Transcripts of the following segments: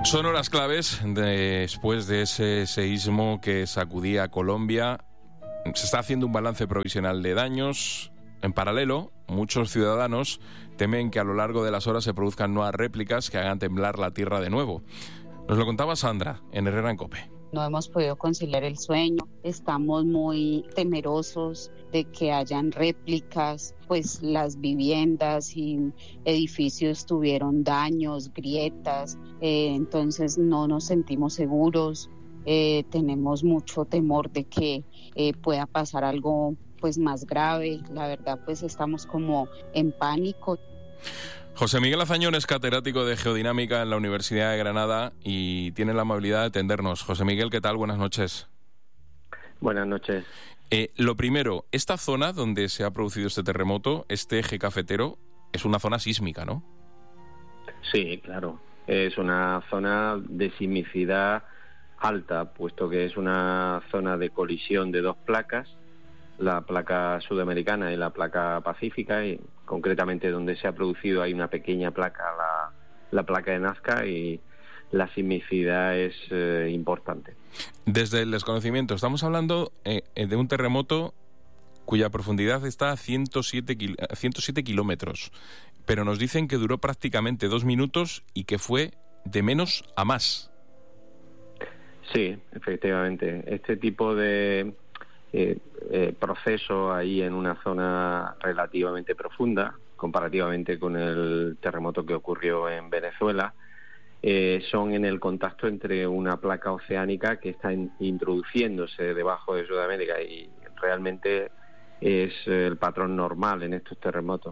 Son horas claves después de ese seísmo que sacudía a Colombia. Se está haciendo un balance provisional de daños. En paralelo, muchos ciudadanos temen que a lo largo de las horas se produzcan nuevas réplicas que hagan temblar la tierra de nuevo. Nos lo contaba Sandra en Herrera en COPE. No hemos podido conciliar el sueño, estamos muy temerosos de que hayan réplicas, pues las viviendas y edificios tuvieron daños, grietas, entonces no nos sentimos seguros, tenemos mucho temor de que pueda pasar algo pues más grave. La verdad pues estamos como en pánico. José Miguel Azañón es catedrático de Geodinámica en la Universidad de Granada y tiene la amabilidad de atendernos. José Miguel, ¿qué tal? Buenas noches. Buenas noches. Lo primero, esta zona donde se ha producido este terremoto, este eje cafetero, es una zona sísmica, ¿no? Sí, claro. Es una zona de sismicidad alta, puesto que es una zona de colisión de dos placas, la placa sudamericana y la placa pacífica, y concretamente donde se ha producido hay una pequeña placa, la placa de Nazca, y la sismicidad es importante. Desde el desconocimiento, estamos hablando de un terremoto cuya profundidad está a 107 kilómetros, pero nos dicen que duró prácticamente 2 minutos y que fue de menos a más. Sí, efectivamente. Este tipo de proceso ahí en una zona relativamente profunda, comparativamente con el terremoto que ocurrió en Venezuela, son en el contacto entre una placa oceánica que está introduciéndose debajo de Sudamérica, y realmente es el patrón normal en estos terremotos.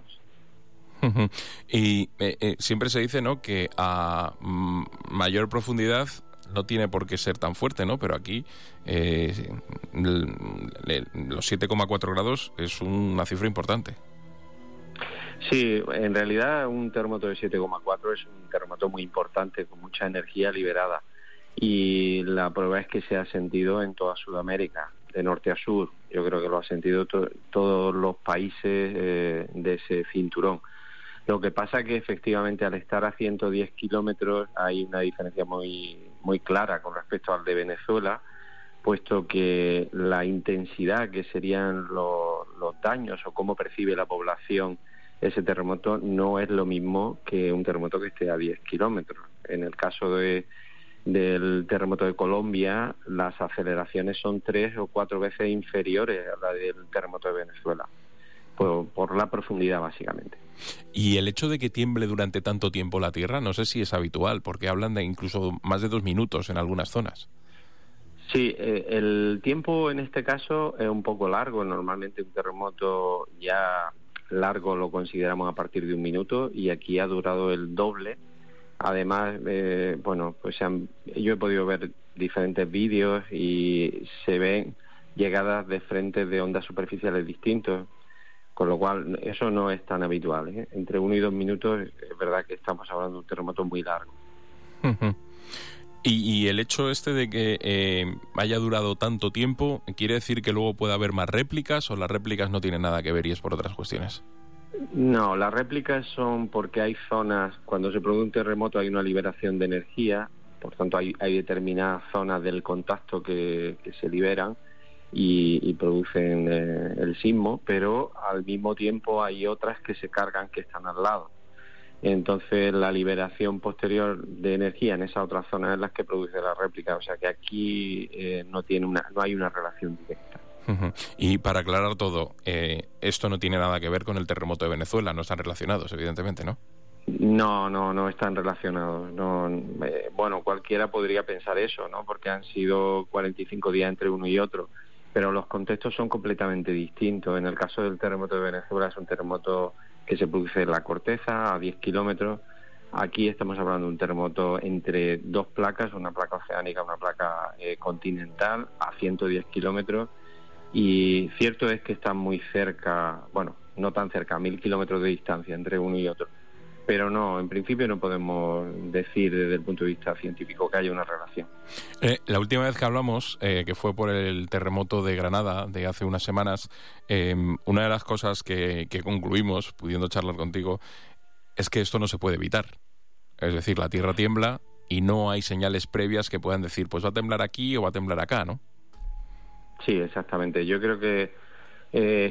Y siempre se dice, ¿no?, que a mayor profundidad no tiene por qué ser tan fuerte, ¿no? Pero aquí los 7,4 grados es una cifra importante. Sí, en realidad un terremoto de 7,4 es un terremoto muy importante, con mucha energía liberada. Y la prueba es que se ha sentido en toda Sudamérica, de norte a sur. Yo creo que lo ha sentido todos los países de ese cinturón. Lo que pasa que efectivamente al estar a 110 kilómetros hay una diferencia muy clara con respecto al de Venezuela, puesto que la intensidad que serían los daños o cómo percibe la población ese terremoto no es lo mismo que un terremoto que esté a 10 kilómetros. En el caso del terremoto de Colombia, las aceleraciones son 3 o 4 veces inferiores a la del terremoto de Venezuela, por la profundidad básicamente. Y el hecho de que tiemble durante tanto tiempo la Tierra, no sé si es habitual, porque hablan de incluso más de 2 minutos en algunas zonas. Sí, el tiempo en este caso es un poco largo. Normalmente un terremoto ya largo lo consideramos a partir de 1 minuto, y aquí ha durado el doble. Además, yo he podido ver diferentes vídeos y se ven llegadas de frentes de ondas superficiales distintos, con lo cual eso no es tan habitual, ¿eh? Entre 1 y 2 minutos es verdad que estamos hablando de un terremoto muy largo. Y el hecho de que haya durado tanto tiempo, ¿quiere decir que luego puede haber más réplicas, o las réplicas no tienen nada que ver y es por otras cuestiones? No, las réplicas son porque hay zonas, cuando se produce un terremoto hay una liberación de energía, por tanto hay determinadas zonas del contacto que se liberan y producen el sismo, pero al mismo tiempo hay otras que se cargan, que están al lado. Entonces la liberación posterior de energía en esa otra zona es la que produce la réplica, o sea que aquí no hay una relación directa. Y para aclarar todo, esto no tiene nada que ver con el terremoto de Venezuela, no están relacionados, evidentemente, ¿no? No están relacionados. Cualquiera podría pensar eso, ¿no? Porque han sido 45 días entre uno y otro, pero los contextos son completamente distintos. En el caso del terremoto de Venezuela es un terremoto que se produce en la corteza a 10 kilómetros. Aquí estamos hablando de un terremoto entre dos placas, una placa oceánica, una placa continental, a 110 kilómetros. Y cierto es que están muy cerca, no tan cerca, a 1.000 kilómetros de distancia entre uno y otro. Pero no, en principio no podemos decir desde el punto de vista científico que haya una relación. La última vez que hablamos, que fue por el terremoto de Granada de hace unas semanas, una de las cosas que concluimos, pudiendo charlar contigo, es que esto no se puede evitar. Es decir, la Tierra tiembla y no hay señales previas que puedan decir, pues va a temblar aquí o va a temblar acá, ¿no? Sí, exactamente. Yo creo que